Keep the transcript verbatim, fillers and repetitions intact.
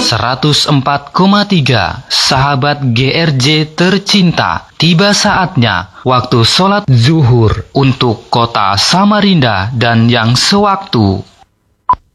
seratus empat koma tiga Sahabat G R J tercinta, tiba saatnya waktu sholat zuhur untuk kota Samarinda dan yang sewaktu.